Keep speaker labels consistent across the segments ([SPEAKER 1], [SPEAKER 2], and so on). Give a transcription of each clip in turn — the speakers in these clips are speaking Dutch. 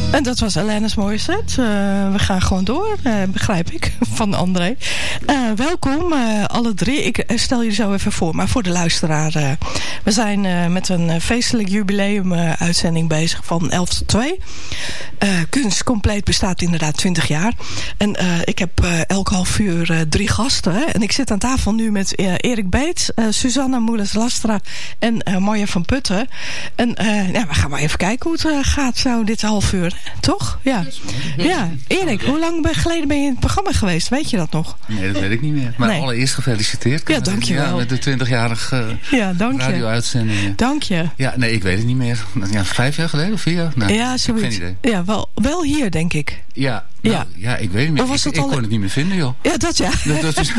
[SPEAKER 1] En dat was Alanis Morissette. We gaan gewoon door, begrijp ik, van André. Welkom, alle drie. Ik stel je zo even voor, maar voor de luisteraar. We zijn met een feestelijk jubileum-uitzending bezig van 11 tot 2. Kunst Compleet bestaat inderdaad 20 jaar. En ik heb elk half uur 3 gasten. Hè? En ik zit aan tafel nu met Erik Beets, Susanna Moelis-Lastra en Marja van Putten. En we gaan maar even kijken hoe het gaat zo dit half uur. Toch? Ja. Ja. Erik, hoe lang geleden ben je in het programma geweest? Weet je dat nog?
[SPEAKER 2] Nee, dat weet ik niet meer. Maar allereerst gefeliciteerd.
[SPEAKER 1] Ja, dankjewel.
[SPEAKER 2] Ja, met de 20-jarige radio-uitzendingen.
[SPEAKER 1] Dank je.
[SPEAKER 2] Ja, nee, ik weet het niet meer. Ja, 5 jaar geleden of 4 jaar? Nee,
[SPEAKER 1] ja, zoiets.
[SPEAKER 2] Geen idee.
[SPEAKER 1] Ja, wel hier, denk ik.
[SPEAKER 2] Ja, nou, ja, ik weet het niet meer. Ik kon het niet meer vinden, joh.
[SPEAKER 1] Ja, dat ja.
[SPEAKER 2] Dat is...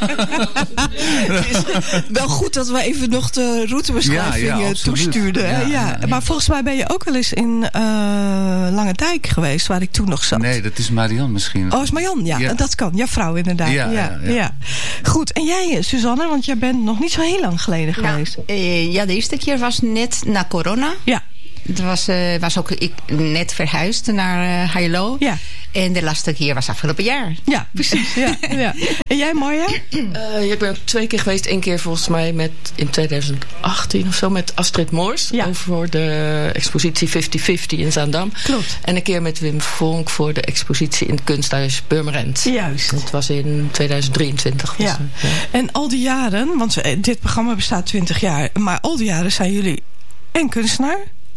[SPEAKER 1] Het is wel goed dat we even nog de routebeschrijving toestuurden. Ja. Maar volgens mij ben je ook wel eens in Langendijk geweest, waar ik toen nog zat.
[SPEAKER 2] Nee, dat is Marianne misschien.
[SPEAKER 1] Oh, is Marianne? Ja, dat kan. Jouw vrouw inderdaad. Ja. Goed, en jij, Susanne, want jij bent nog niet zo heel lang geleden geweest.
[SPEAKER 3] Ja, de eerste keer was net na corona.
[SPEAKER 1] Ja.
[SPEAKER 3] Het was ook ik net verhuisd naar Heilo. Ja. En de laatste keer was afgelopen jaar.
[SPEAKER 1] Ja, precies. Ja. En jij, Marja?
[SPEAKER 4] Ik ben ook 2 keer geweest. 1 keer volgens mij in 2018 of zo met Astrid Moors. Ja. Over de expositie 50-50 in Zaandam.
[SPEAKER 1] Klopt.
[SPEAKER 4] En een keer met Wim Vonk voor de expositie in het kunsthuis Purmerend.
[SPEAKER 1] Juist.
[SPEAKER 4] Dat was in 2023.
[SPEAKER 1] Ja. En al die jaren, want dit programma bestaat 20 jaar. Maar al die jaren zijn jullie en kunstenaar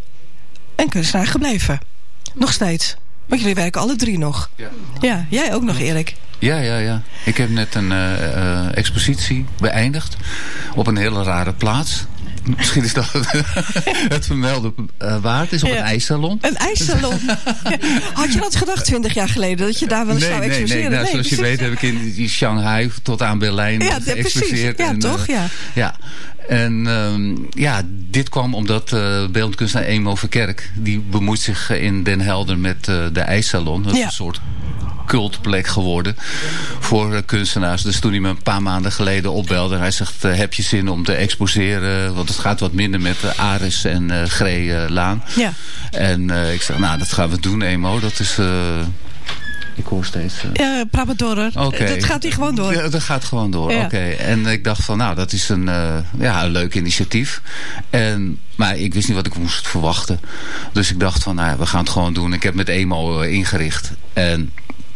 [SPEAKER 1] gebleven. Nog steeds. Want jullie werken alle 3 nog. Ja, jij ook nog, Erik.
[SPEAKER 2] Ja. Ik heb net een expositie beëindigd. Op een hele rare plaats. Misschien is dat het vermelden waard. Is op een ijssalon.
[SPEAKER 1] Een ijssalon. Had je dat gedacht 20 jaar geleden? Dat je daar wel eens zou exposeren?
[SPEAKER 2] Nee, zoals je weet heb ik in Shanghai tot aan Berlijn geëxposeerd.
[SPEAKER 1] Ja, toch?
[SPEAKER 2] Ja. En dit kwam omdat beeldend kunstenaar Emo Verkerk, die bemoeit zich in Den Helder met de ijssalon. Dat is een soort cultplek geworden voor kunstenaars. Dus toen hij me een paar maanden geleden opbelde, hij zegt, heb je zin om te exposeren? Want het gaat wat minder met Aris en Gree Laan. Ja. En ik zeg, nou, dat gaan we doen, Emo. Dat is... Ik hoor steeds...
[SPEAKER 1] praat maar door.
[SPEAKER 2] Okay.
[SPEAKER 1] Dat gaat hier gewoon door.
[SPEAKER 2] Ja, dat gaat gewoon door, oké. En ik dacht van, nou, dat is een leuk initiatief. Maar ik wist niet wat ik moest verwachten. Dus ik dacht van, nou, we gaan het gewoon doen. Ik heb met Emo ingericht. En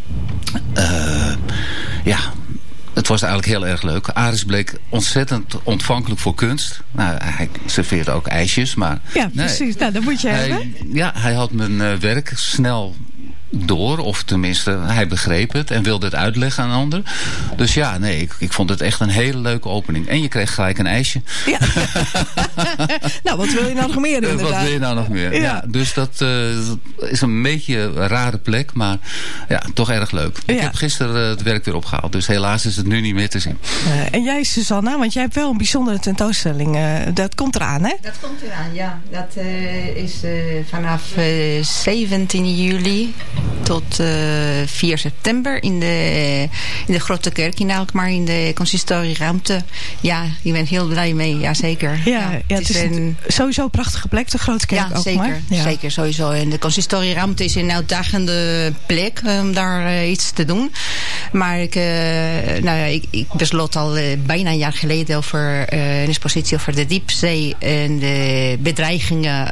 [SPEAKER 2] het was eigenlijk heel erg leuk. Aris bleek ontzettend ontvankelijk voor kunst. Nou, hij serveerde ook ijsjes, maar...
[SPEAKER 1] Ja, precies. Nou, dat moet je hebben.
[SPEAKER 2] Ja, hij had mijn werk snel door, of tenminste, hij begreep het en wilde het uitleggen aan anderen. Dus ja, nee, ik vond het echt een hele leuke opening. En je kreeg gelijk een ijsje. Ja.
[SPEAKER 1] Nou, wat wil je nou nog meer inderdaad?
[SPEAKER 2] Wat wil je nou nog meer? Ja, dus dat is een beetje een rare plek, maar ja, toch erg leuk. Ja. Ik heb gisteren het werk weer opgehaald, dus helaas is het nu niet meer te zien.
[SPEAKER 1] En jij, Susanna, want jij hebt wel een bijzondere tentoonstelling. Dat komt eraan, hè? Dat
[SPEAKER 3] komt eraan, ja. Dat is vanaf 17 juli tot 4 september in de Grote Kerk in Alkmaar, in de consistorieruimte. Ja, ik ben heel blij mee, ja zeker.
[SPEAKER 1] Ja, het is sowieso een prachtige plek, de Grote Kerk ook.
[SPEAKER 3] Zeker, ja, zeker, sowieso. En de consistorieruimte is een uitdagende plek om daar iets te doen. Maar ik besloot al bijna een jaar geleden over een expositie over de diepzee en de bedreigingen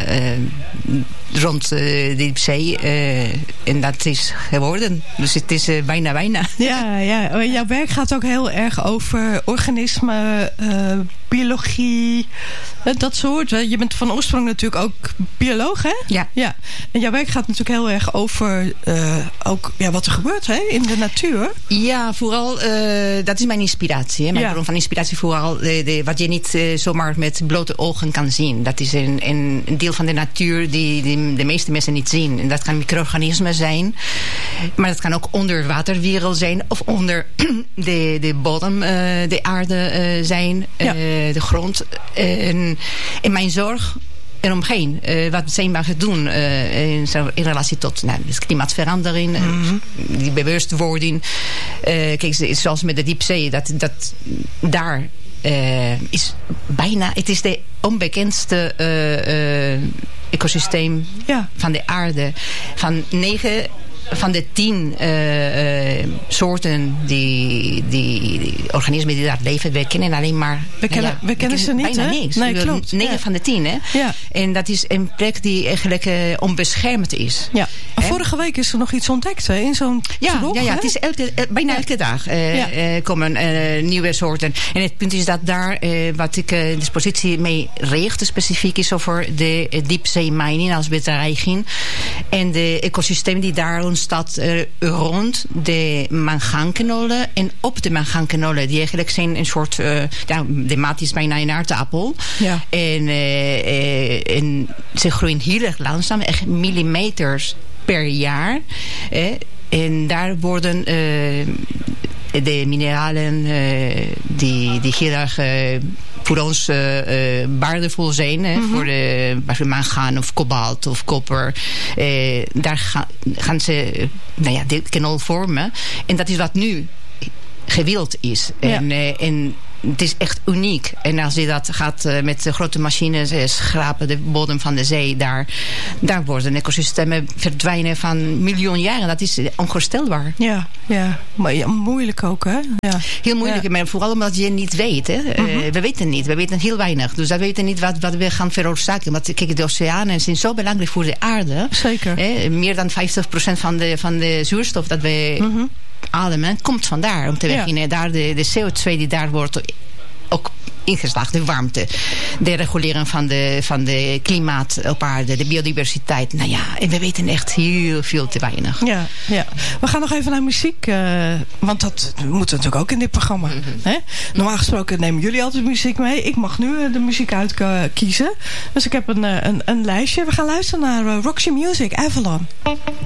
[SPEAKER 3] rond de diepzee. En dat is geworden. Dus het is bijna.
[SPEAKER 1] Ja. Jouw werk gaat ook heel erg over organismen, biologie, dat soort. Je bent van oorsprong natuurlijk ook bioloog, hè? Ja. En jouw werk gaat natuurlijk heel erg over wat er gebeurt in de natuur. Ja,
[SPEAKER 3] vooral, dat is mijn inspiratie. Hè? Mijn bron van inspiratie vooral wat je niet zomaar met blote ogen kan zien. Dat is een deel van de natuur die de meeste mensen niet zien. En dat kan micro-organismen zijn. Maar dat kan ook onder waterwereld zijn. Of onder de bodem, de aarde zijn. De grond. En mijn zorg eromheen. Wat zijn we gaan doen in relatie tot klimaatverandering. Die bewustwording. Kijk, zoals met de diepzee. Dat daar is bijna... Het is de onbekendste ecosysteem van de aarde. Van 9 van de 10 soorten die organismen die daar leven, we kennen alleen maar...
[SPEAKER 1] We kennen ze niet,
[SPEAKER 3] bijna
[SPEAKER 1] hè?
[SPEAKER 3] niks.
[SPEAKER 1] Nee, klopt.
[SPEAKER 3] 9 van de 10, hè? Ja. En dat is een plek die eigenlijk onbeschermd is.
[SPEAKER 1] Ja. Vorige week is er nog iets ontdekt, hè? In zo'n trog,
[SPEAKER 3] ja, het is bijna elke dag komen nieuwe soorten. En het punt is dat daar, wat ik de expositie mee richt, specifiek is over de diepzeemijnen als bedreiging. En de ecosysteem die daar ontstaat rond de mangaanknollen en op de mangaanknollen. Die eigenlijk zijn een soort, de maat is bijna een aardappel. Ja. En ze groeien heel erg langzaam, echt millimeters per jaar. En daar worden de mineralen die heel erg voor ons waardevol zijn. Voor de mangaan of kobalt of koper. Daar gaan ze dit knol vormen. En dat is wat nu gewild is. Ja. En het is echt uniek. En als je dat gaat met grote machines schrapen de bodem van de zee, daar worden ecosystemen verdwijnen van miljoen jaren. Dat is onvoorstelbaar.
[SPEAKER 1] Ja. Maar moeilijk ook, hè? Ja.
[SPEAKER 3] Heel moeilijk, maar vooral omdat je niet weet. Hè? We weten niet. We weten heel weinig. Dus we weten niet wat we gaan veroorzaken. Want kijk, de oceanen zijn zo belangrijk voor de aarde.
[SPEAKER 1] Zeker.
[SPEAKER 3] Meer dan 50% van de zuurstof dat we ademen komt vandaar. Om te beginnen, daar de CO2 die daar wordt ook ingeslagen, de warmte, de regulering van de klimaat op aarde, de biodiversiteit. En we weten echt heel veel te weinig.
[SPEAKER 1] Ja. We gaan nog even naar muziek, want dat moet natuurlijk ook in dit programma. Hè? Normaal gesproken nemen jullie altijd muziek mee. Ik mag nu de muziek uitkiezen. Dus ik heb een lijstje. We gaan luisteren naar Roxy Music, Avalon.